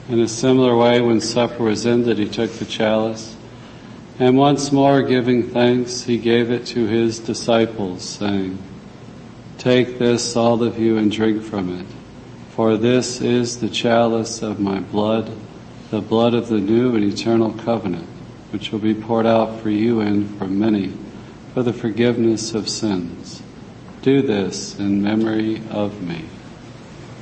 In a similar way, when supper was ended, he took the chalice, and once more giving thanks, he gave it to his disciples, saying, "Take this, all of you, and drink from it, for this is the chalice of my blood, the blood of the new and eternal covenant, which will be poured out for you and for many for the forgiveness of sins. Do this in memory of me."